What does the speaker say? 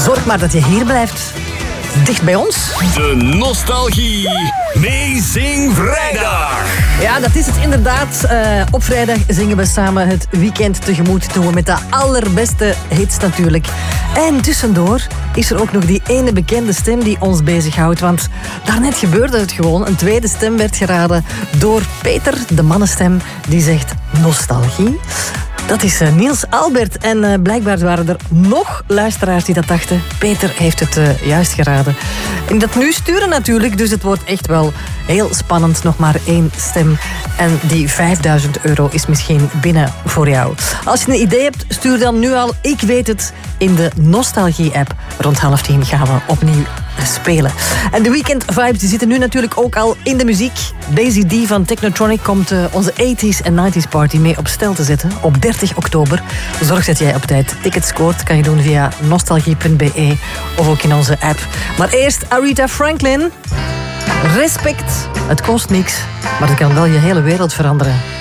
Zorg maar dat je hier blijft. Dicht bij ons. De Nostalgie Meezing Vrijdag. Ja, dat is het inderdaad. Op vrijdag zingen we samen het weekend tegemoet. Doen we met de allerbeste hits natuurlijk. En tussendoor is er ook nog die ene bekende stem die ons bezighoudt. Want daarnet gebeurde het gewoon. Een tweede stem werd geraden door Peter, de mannenstem. Die zegt nostalgie. Dat is Niels Albert. En blijkbaar waren er nog luisteraars die dat dachten. Peter heeft het juist geraden. En dat nu sturen natuurlijk. Dus het wordt echt wel heel spannend. Nog maar 1 stem. En die €5000 is misschien binnen voor jou. Als je een idee hebt, stuur dan nu al Ik Weet Het in de Nostalgie-app. Rond 9:30 gaan we opnieuw spelen. En de Weekend Vibes die zitten nu natuurlijk ook al in de muziek. Daisy D van Technotronic komt onze 80s en 90s party mee op stel te zetten op 30 oktober. Zorg dat jij op tijd tickets scoort. Kan je doen via nostalgie.be of ook in onze app. Maar eerst Aretha Franklin. Respect. Het kost niks, maar het kan wel je hele wereld veranderen.